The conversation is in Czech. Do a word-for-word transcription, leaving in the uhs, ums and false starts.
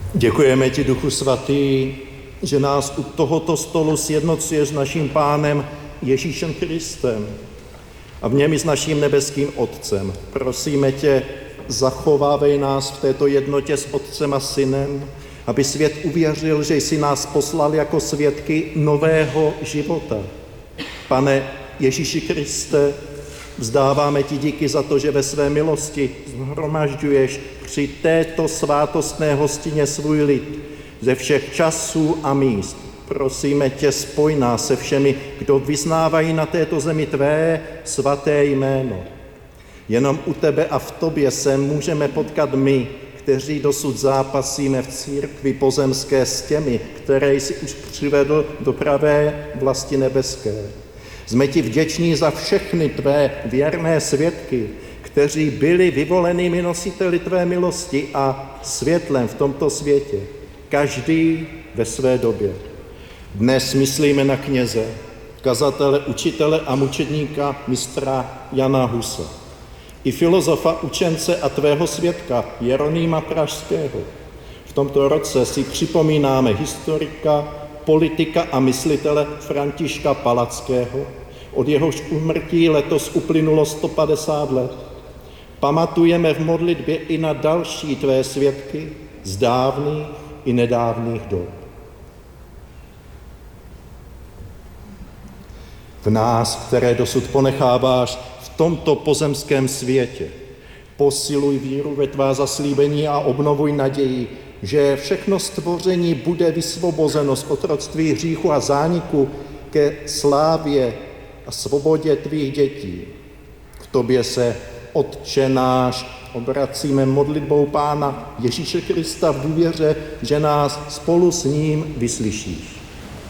Děkujeme ti, Duchu Svatý, že nás u tohoto stolu sjednocuješ s naším Pánem Ježíšem Kristem a v něm i s naším nebeským Otcem. Prosíme tě, zachovávej nás v této jednotě s Otcem a Synem, aby svět uvěřil, že jsi nás poslal jako svědky nového života. Pane Ježíši Kriste, vzdáváme ti díky za to, že ve své milosti shromažďuješ při této svátostné hostině svůj lid ze všech časů a míst. Prosíme tě, spoj nás se všemi, kdo vyznávají na této zemi tvé svaté jméno. Jenom u tebe a v tobě se můžeme potkat my, kteří dosud zápasíme v církvi pozemské s těmi, které jsi už přivedl do pravé vlasti nebeské. Jsme ti vděční za všechny tvé věrné svědky, kteří byli vyvolenými nositeli tvé milosti a světlem v tomto světě, každý ve své době. Dnes myslíme na kněze, kazatele, učitele a mučedníka mistra Jana Husa, i filozofa, učence a tvého svědka Jeronýma Pražského. V tomto roce si připomínáme historika, politika a myslitele Františka Palackého, od jehož úmrtí letos uplynulo sto padesát let. Pamatujeme v modlitbě i na další tvé svědky z dávných i nedávných dob. V nás, které dosud ponecháváš v tomto pozemském světě, posiluj víru ve tvá zaslíbení a obnovuj naději, že všechno stvoření bude vysvobozeno z otroctví hříchu a zániku ke slávě a svobodě tvých dětí. K tobě se, Otče náš, obracíme modlitbou Pána Ježíše Krista v důvěře, že nás spolu s ním vyslyšíš.